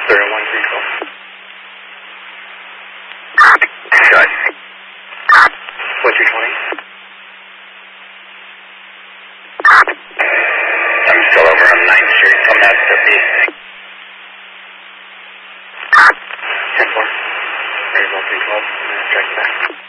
1-312. Shut. What's your 20? I'm still over on 9th Street. Coming out to B. 10-4. Very well, 312. I'm going to check back.